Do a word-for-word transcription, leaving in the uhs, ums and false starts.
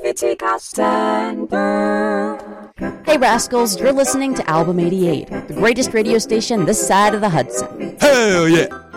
T Costander. Hey Rascals, you're listening to Album eighty-eight, the greatest radio station this side of the Hudson. Hell yeah!